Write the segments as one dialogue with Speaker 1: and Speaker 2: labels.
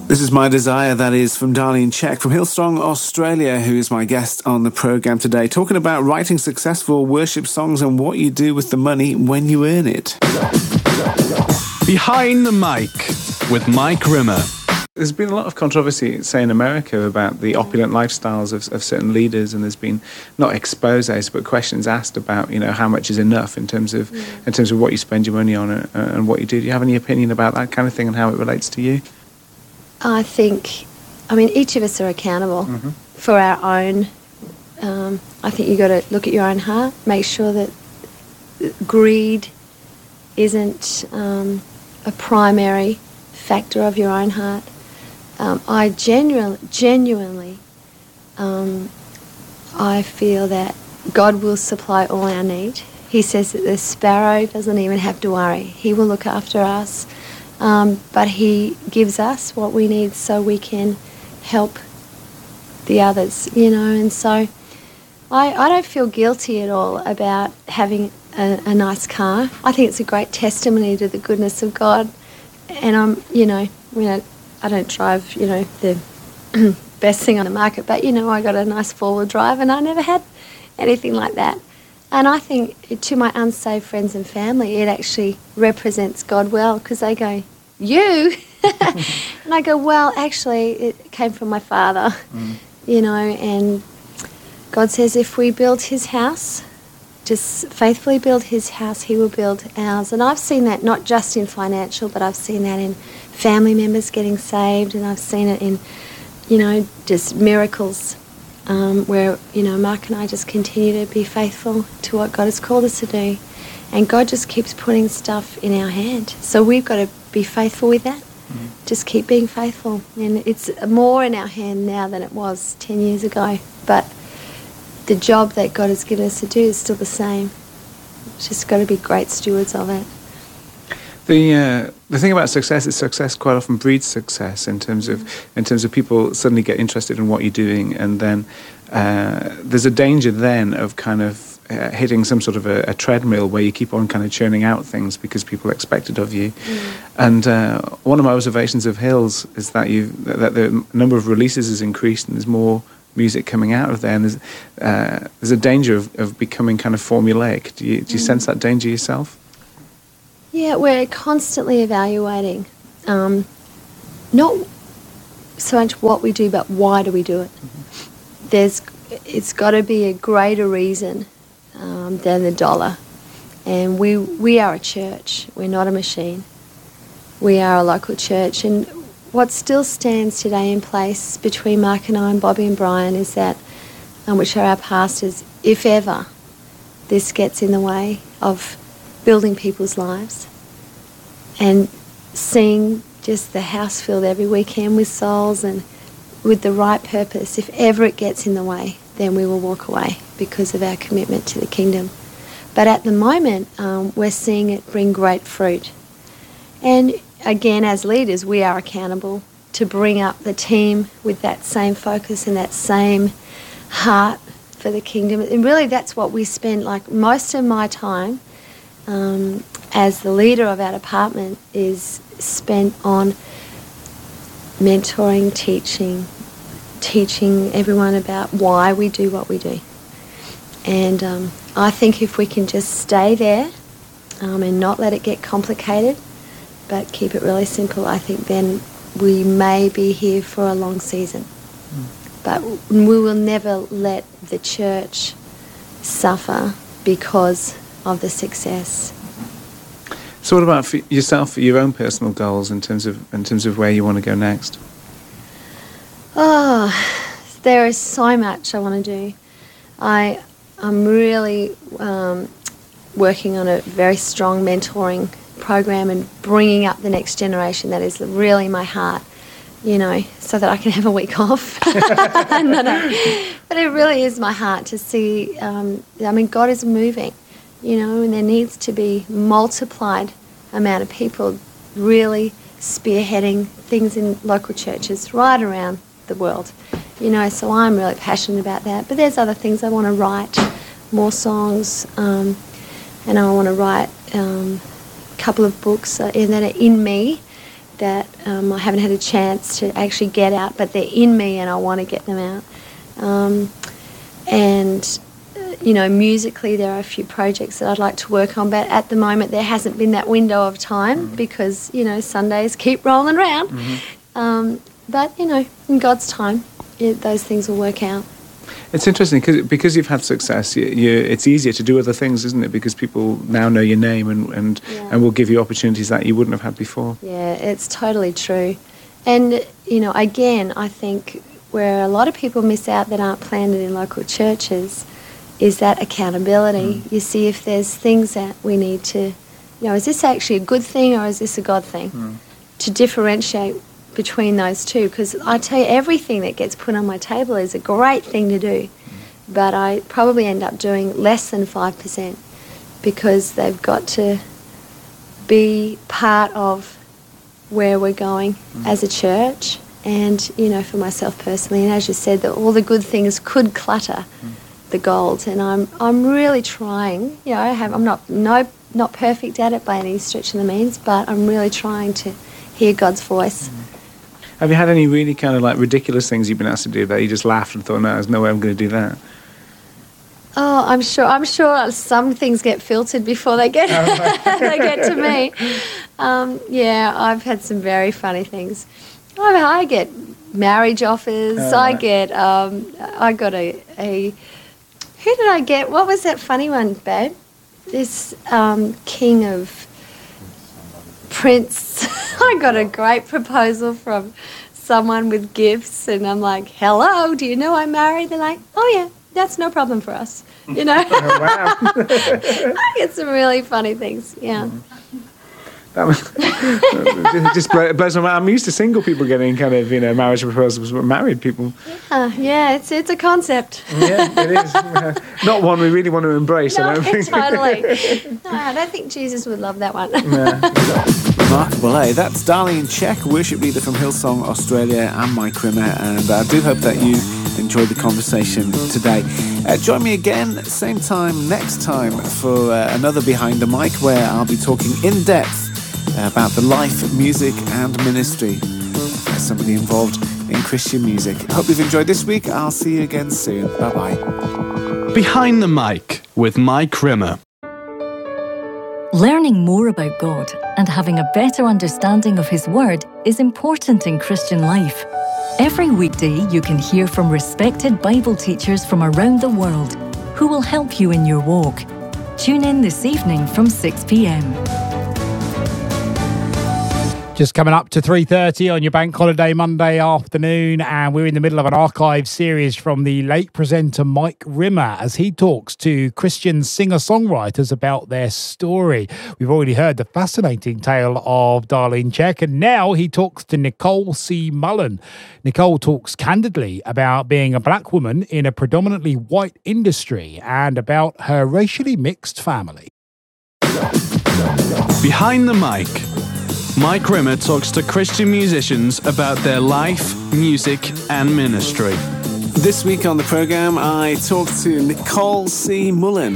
Speaker 1: This is My Desire, that is from Darlene Check from Hillsong, Australia, who is my guest on the programme today, talking about writing successful worship songs and what you do with the money when you earn it.
Speaker 2: Behind the Mic with Mike Rimmer.
Speaker 3: There's been a lot of controversy, say, in America about the opulent lifestyles of certain leaders, and there's been not exposés but questions asked about, you know, how much is enough in terms of what you spend your money on and what you do. Do you have any opinion about that kind of thing and how it relates to you?
Speaker 4: I mean, each of us are accountable for our own. I think you've got to look at your own heart, make sure that greed isn't a primary factor of your own heart. I genuinely, I feel that God will supply all our need. He says that the sparrow doesn't even have to worry. He will look after us. But he gives us what we need so we can help the others, you know. And so I don't feel guilty at all about having a nice car. I think it's a great testimony to the goodness of God. And I don't drive, you know, the best thing on the market, but, you know, I got a nice four-wheel drive and I never had anything like that. And I think to my unsaved friends and family, it actually represents God well, because they go, "You?" And I go, "Well, actually, it came from my father," you know, and God says if we build his house, just faithfully build his house, he will build ours. And I've seen that not just in financial, but I've seen that in family members getting saved, and I've seen it in, you know, just miracles. Where, you know, Mark and I just continue to be faithful to what God has called us to do. And God just keeps putting stuff in our hand. So we've got to be faithful with that. Just keep being faithful. And it's more in our hand now than it was 10 years ago. But the job that God has given us to do is still the same. It's just got to be great stewards of it.
Speaker 3: The thing about success is success quite often breeds success in terms of people suddenly get interested in what you're doing, and then there's a danger then of kind of hitting some sort of a treadmill where you keep on kind of churning out things because people expect it of you. And one of my observations of Hills is that the number of releases has increased and there's more music coming out of there, and there's a danger of becoming kind of formulaic. Do you sense that danger yourself?
Speaker 4: Yeah, we're constantly evaluating, not so much what we do, but why do we do it. It's got to be a greater reason than the dollar. And we are a church. We're not a machine. We are a local church. And what still stands today in place between Mark and I and Bobby and Brian is that, which are our pastors, if ever this gets in the way of building people's lives and seeing just the house filled every weekend with souls and with the right purpose, if ever it gets in the way, then we will walk away because of our commitment to the kingdom. But at the moment, we're seeing it bring great fruit. And again, as leaders, we are accountable to bring up the team with that same focus and that same heart for the kingdom. And really that's what we spend, like most of my time as the leader of our department is spent on mentoring, teaching everyone about why we do what we do. And I think if we can just stay there and not let it get complicated, but keep it really simple, I think then we may be here for a long season. But we will never let the church suffer because of the success.
Speaker 3: So what about for yourself, for your own personal goals in terms of where you want to go next?
Speaker 4: Oh, there is so much I want to do. I'm really working on a very strong mentoring program and bringing up the next generation. That is really my heart, you know, so that I can have a week off. No. But it really is my heart to see, God is moving, you know, and there needs to be multiplied amount of people really spearheading things in local churches right around the world, you know, so I'm really passionate about that. But there's other things I want to write, more songs, and I want to write a couple of books that are in me that I haven't had a chance to actually get out, but they're in me and I want to get them out. Musically there are a few projects that I'd like to work on, but at the moment there hasn't been that window of time because, Sundays keep rolling around. But, in God's time, those things will work out.
Speaker 3: It's interesting because you've had success. It's easier to do other things, isn't it? Because people now know your name and will give you opportunities that you wouldn't have had before.
Speaker 4: Yeah, it's totally true. And again, I think where a lot of people miss out that aren't planted in local churches is that accountability. You see if there's things that we need to, is this actually a good thing or is this a God thing? To differentiate between those two, because I tell you, everything that gets put on my table is a great thing to do, but I probably end up doing less than 5% because they've got to be part of where we're going as a church and, for myself personally. And as you said, that all the good things could clutter the gold, and I'm really trying. I'm not perfect at it by any stretch of the means, but I'm really trying to hear God's voice.
Speaker 3: Have you had any really kind of like ridiculous things you've been asked to do that you just laughed and thought, no, there's no way I'm going to do that?
Speaker 4: Oh, I'm sure some things get filtered before they get they get to me. I've had some very funny things. I get marriage offers. I get I got a who did I get? What was that funny one, babe? This king of Prince. I got a great proposal from someone with gifts, and I'm like, hello, do you know I'm married? They're like, oh yeah, that's no problem for us. Oh, wow. I get some really funny things, yeah.
Speaker 3: It just blows my mind. I'm used to single people getting kind of, marriage proposals, but married people.
Speaker 4: Yeah, it's a concept.
Speaker 3: Yeah, it is. Not one we really want to embrace, I don't think.
Speaker 4: Totally. No, I don't think Jesus would love that one.
Speaker 1: Remarkable, eh? That's Darlene Check, worship leader from Hillsong Australia, and Mike Rimmer, and I do hope that you enjoyed the conversation today. Join me again, same time next time for another Behind the Mic, where I'll be talking in depth about the life, music and ministry as somebody involved in Christian music. Hope you've enjoyed this week. I'll see you again soon. Bye-bye.
Speaker 2: Behind the Mic with Mike Rimmer.
Speaker 5: Learning more about God and having a better understanding of His Word is important in Christian life. Every weekday you can hear from respected Bible teachers from around the world who will help you in your walk. Tune in this evening from 6 p.m.
Speaker 6: Just coming up to 3:30 on your bank holiday Monday afternoon, and we're in the middle of an archive series from the late presenter Mike Rimmer as he talks to Christian singer-songwriters about their story. We've already heard the fascinating tale of Darlene Check, and now he talks to Nicole C. Mullen. Nicole talks candidly about being a black woman in a predominantly white industry and about her racially mixed family.
Speaker 2: Behind the Mic. Mike Rimmer talks to Christian musicians about their life, music and ministry.
Speaker 1: This week on the programme, I talked to Nicole C. Mullen.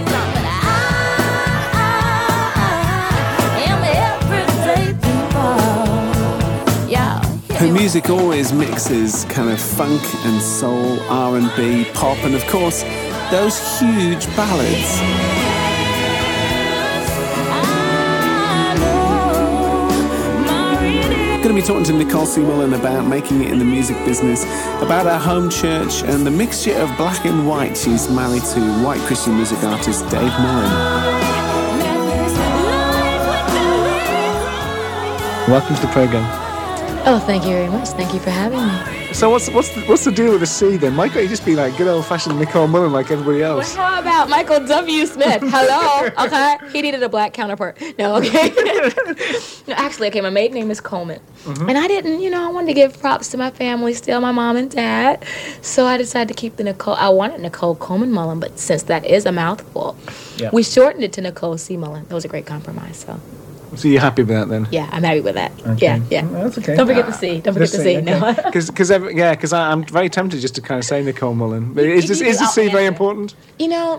Speaker 1: Her music always mixes kind of funk and soul, R&B, pop, and of course, those huge ballads. Going to be talking to Nicole C. Mullen about making it in the music business, about her home church and the mixture of black and white she's married to white Christian music artist Dave Mullen.
Speaker 3: Welcome to the programme.
Speaker 7: Oh, thank you very much. Thank you for having me.
Speaker 3: So what's the deal with the C then? Why can't you just be like good old-fashioned Nicole Mullen like everybody else?
Speaker 7: Well, how about Michael W. Smith? Hello? Okay. He needed a black counterpart. No, okay. No, actually, okay, my maiden name is Coleman. Mm-hmm. And I didn't, I wanted to give props to my family still, my mom and dad. So I decided to keep the Nicole. I wanted Nicole Coleman Mullen, but since that is a mouthful, we shortened it to Nicole C. Mullen. That was a great compromise, so.
Speaker 3: So you're happy with that then?
Speaker 7: Yeah, I'm happy with that. Okay. Yeah.
Speaker 3: Well, that's okay.
Speaker 7: Don't forget the C. Don't forget the C.
Speaker 3: Okay. No. Because I'm very tempted just to kind of say Nicole Mullen. But is the C very important?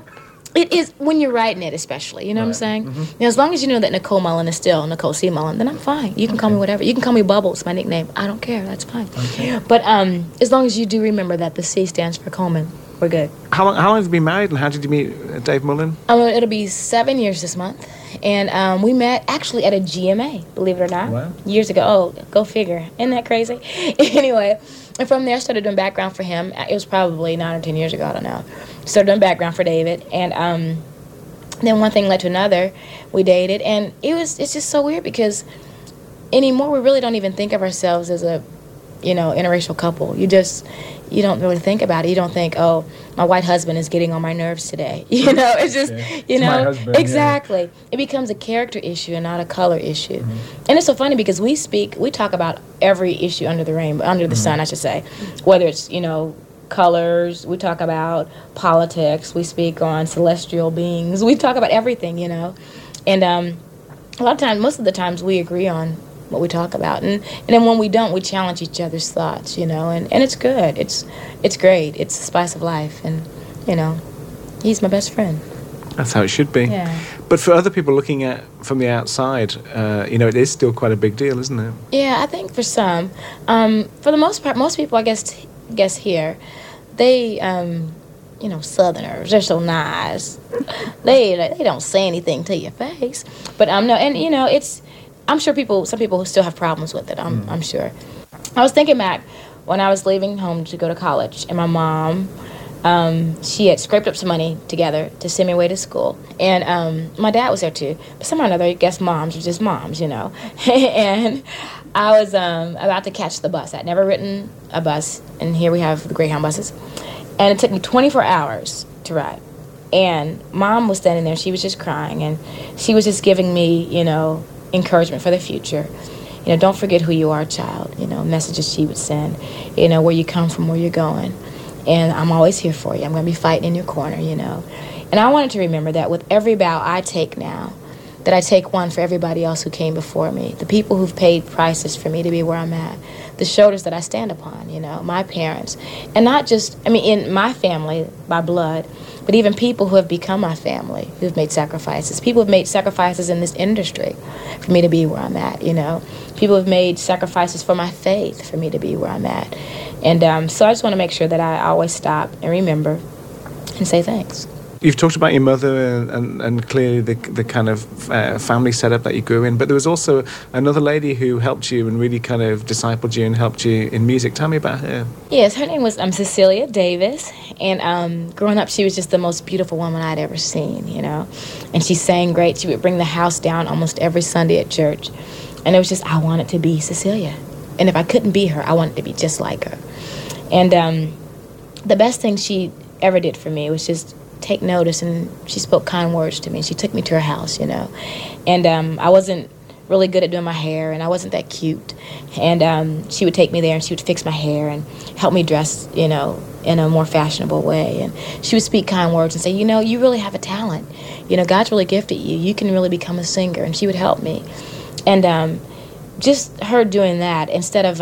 Speaker 7: It is when you're writing it, especially. You know what I'm saying? Mm-hmm. As long as you know that Nicole Mullen is still Nicole C. Mullen, then I'm fine. You can call me whatever. You can call me Bubbles, my nickname. I don't care. That's fine. Okay. But as long as you do remember that the C stands for Coleman, we're good.
Speaker 3: How long have you been married, and how did you meet Dave Mullen?
Speaker 7: It'll be 7 years this month. And we met actually at a GMA, believe it or not. Wow. Years ago. Oh, go figure. Isn't that crazy? Anyway, and from there I started doing background for him. It was probably 9 or 10 years ago, I don't know. Started doing background for David. And then one thing led to another. We dated. And it's just so weird because anymore we really don't even think of ourselves as a, interracial couple. You don't really think about it. You don't think, oh, my white husband is getting on my nerves today. It's just,
Speaker 6: It's my husband,
Speaker 7: exactly. Yeah. It becomes a character issue and not a color issue. Mm-hmm. And it's so funny because we talk about every issue under the rainbow, under the sun, I should say. Whether it's, colors, we talk about politics, we speak on celestial beings, we talk about everything, And a lot of times, most of the times we agree on what we talk about, and then when we don't, we challenge each other's thoughts, and it's good. It's great. It's the spice of life, and he's my best friend.
Speaker 3: That's how it should be.
Speaker 7: Yeah.
Speaker 3: But for other people looking at from the outside, it is still quite a big deal, isn't it?
Speaker 7: Yeah, I think for some, for the most part, most people I guess here, they Southerners, they're so nice. They don't say anything to your face, but no, and it's. I'm sure some people still have problems with it, I'm sure. I was thinking back when I was leaving home to go to college, and my mom, she had scraped up some money together to send me away to school. And my dad was there too. But somehow or another, I guess moms are just moms, And I was about to catch the bus. I'd never ridden a bus, and here we have the Greyhound buses. And it took me 24 hours to ride. And Mom was standing there, she was just crying, and she was just giving me, encouragement for the future. Don't forget who you are, child. Messages she would send, where you come from, where you're going. And I'm always here for you. I'm going to be fighting in your corner, And I wanted to remember that with every bow I take now, that I take one for everybody else who came before me, the people who've paid prices for me to be where I'm at, the shoulders that I stand upon, my parents. And not just, in my family by blood, but even people who have become my family, who've made sacrifices. People have made sacrifices in this industry for me to be where I'm at, People have made sacrifices for my faith for me to be where I'm at. And so I just want to make sure that I always stop and remember and say thanks.
Speaker 3: You've talked about your mother and clearly the kind of family setup that you grew in, but there was also another lady who helped you and really kind of discipled you and helped you in music. Tell me about her.
Speaker 7: Yes, her name was Cecilia Davis, and growing up she was just the most beautiful woman I'd ever seen, and she sang great. She would bring the house down almost every Sunday at church, and it was just, I wanted to be Cecilia, and if I couldn't be her, I wanted to be just like her. And the best thing she ever did for me was just take notice, and she spoke kind words to me. She took me to her house, and I wasn't really good at doing my hair, and I wasn't that cute, and she would take me there, and she would fix my hair and help me dress, in a more fashionable way, and she would speak kind words and say, you really have a talent, God's really gifted you, you can really become a singer, and she would help me. And just her doing that, instead of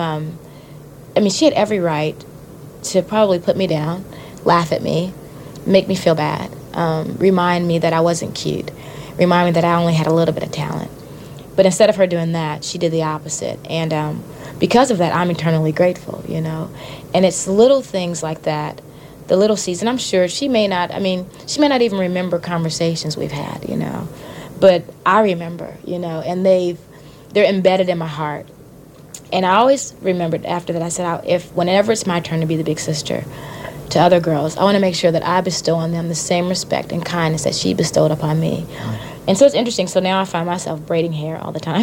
Speaker 7: she had every right to probably put me down, laugh at me, make me feel bad, remind me that I wasn't cute, remind me that I only had a little bit of talent. But instead of her doing that, she did the opposite. And because of that, I'm eternally grateful, And it's little things like that, the little seeds. And I'm sure she may not even remember conversations we've had, But I remember, and they're embedded in my heart. And I always remembered after that, I said, whenever it's my turn to be the big sister to other girls, I want to make sure that I bestow on them the same respect and kindness that she bestowed upon me. And so it's interesting. So now I find myself braiding hair all the time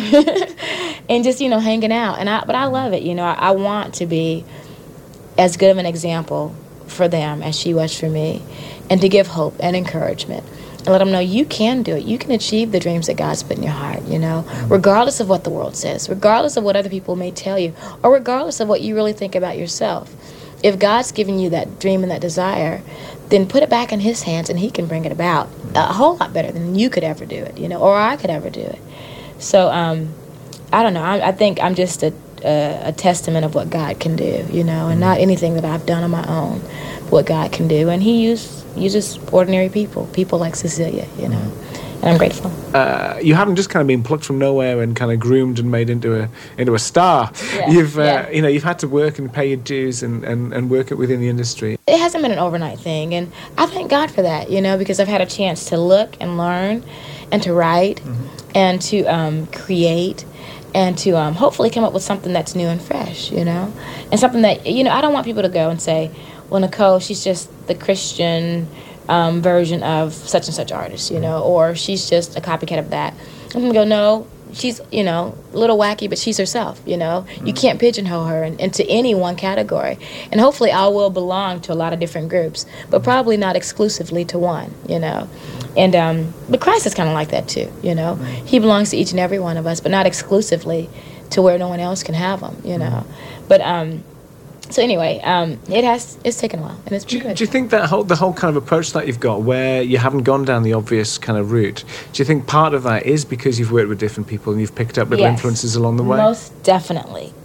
Speaker 7: and just, hanging out. But I love it. I want to be as good of an example for them as she was for me, and to give hope and encouragement and let them know you can do it. You can achieve the dreams that God's put in your heart, regardless of what the world says, regardless of what other people may tell you, or regardless of what you really think about yourself. If God's given you that dream and that desire, then put it back in His hands, and He can bring it about a whole lot better than you could ever do it, or I could ever do it. So, I don't know. I think I'm just a a testament of what God can do, you know, and not anything that I've done on my own, what God can do. And he uses ordinary people like Cecilia, you know, and I'm grateful.
Speaker 3: You haven't just kind of been plucked from nowhere and kind of groomed and made into a star.
Speaker 7: Yeah,
Speaker 3: You've had to work and pay your dues and work it within the industry.
Speaker 7: It hasn't been an overnight thing, and I thank God for that, you know, because I've had a chance to look and learn and to write and to create and to hopefully come up with something that's new and fresh, you know, and something that, you know, I don't want people to go and say, well, Nicole, she's just the Christian version of such and such artist, you know, or she's just a copycat of that. I'm going to go, no, she's, you know, a little wacky, but she's herself, you know. You can't pigeonhole her into any one category. And hopefully I will belong to a lot of different groups, but probably not exclusively to one, you know. And but Christ is kind of like that too, you know. He belongs to each and every one of us, but not exclusively to where no one else can have him, you know. But so anyway, it's taken a while, and it's been good.
Speaker 3: Do you think that the whole kind of approach that you've got, where you haven't gone down the obvious kind of route, do you think part of that is because you've worked with different people and you've picked up little influences along the way?
Speaker 7: Most definitely.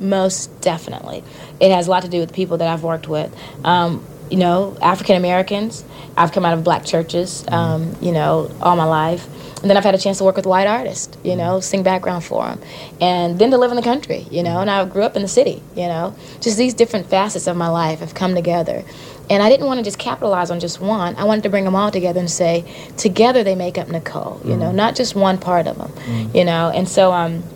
Speaker 7: It has a lot to do with the people that I've worked with. You know, African Americans. I've come out of black churches, you know, all my life. And then I've had a chance to work with white artists, you know, sing background for them. And then to live in the country, you know, and I grew up in the city, you know. Just these different facets of my life have come together. And I didn't want to just capitalize on just one. I wanted to bring them all together and say, together they make up Nicole, you know, not just one part of them, you know. And so,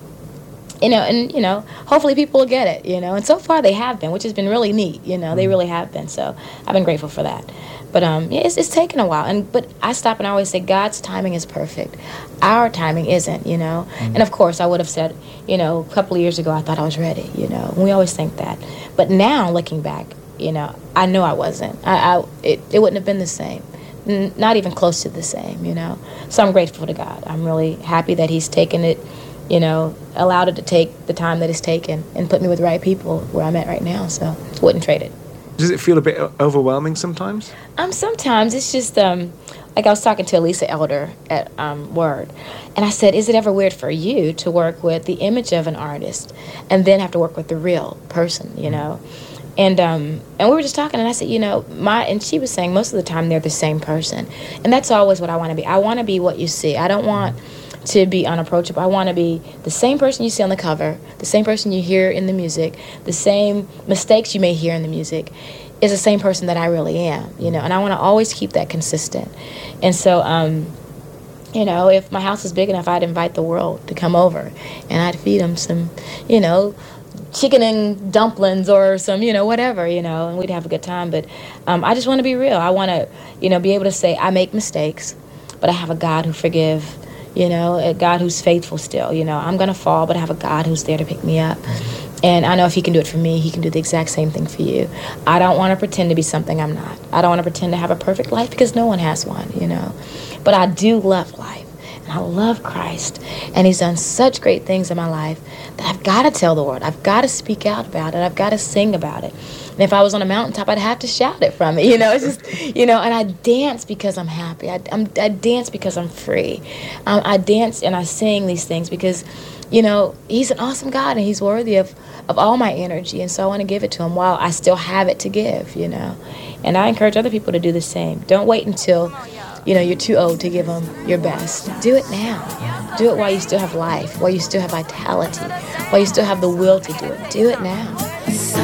Speaker 7: you know, and, you know, hopefully people will get it, you know. And so far they have been, which has been really neat, you know. They really have been. So I've been grateful for that. But yeah, it's taken a while. But I stop and I always say, God's timing is perfect. Our timing isn't, you know. And of course, I would have said, you know, a couple of years ago, I thought I was ready, you know. And we always think that. But now, looking back, you know, I know I wasn't. It wouldn't have been the same. Not even close to the same, you know. So I'm grateful to God. I'm really happy that he's taken it, you know, allowed it to take the time that it's taken and put me with the right people where I'm at right now. So wouldn't trade it.
Speaker 3: Does it feel a bit overwhelming sometimes?
Speaker 7: Sometimes it's just like I was talking to Elisa Elder at Word, and I said, is it ever weird for you to work with the image of an artist and then have to work with the real person, you know? And we were just talking, and I said, you know, and she was saying most of the time they're the same person, and that's always what I want to be. I want to be what you see. I don't want to be unapproachable. I want to be the same person you see on the cover, the same person you hear in the music, the same mistakes you may hear in the music is the same person that I really am, you know, and I want to always keep that consistent. And so, you know, if my house was big enough, I'd invite the world to come over and I'd feed them some, you know, chicken and dumplings or some, you know, whatever, you know, and we'd have a good time. But I just want to be real. I want to, you know, be able to say I make mistakes, but I have a God who forgives. You know, a God who's faithful still. You know, I'm going to fall, but I have a God who's there to pick me up. And I know if he can do it for me, he can do the exact same thing for you. I don't want to pretend to be something I'm not. I don't want to pretend to have a perfect life because no one has one, you know. But I do love life. And I love Christ. And he's done such great things in my life that I've got to tell the world. I've got to speak out about it. I've got to sing about it. And if I was on a mountaintop, I'd have to shout it from it. You know, it's just, you know, and I dance because I'm happy. I dance because I'm free. I dance and I sing these things because, you know, he's an awesome God and he's worthy of all my energy. And so I want to give it to him while I still have it to give, you know. And I encourage other people to do the same. Don't wait until, you know, you're too old to give them your best. Do it now. Do it while you still have life, while you still have vitality, while you still have the will to do it. Do it now.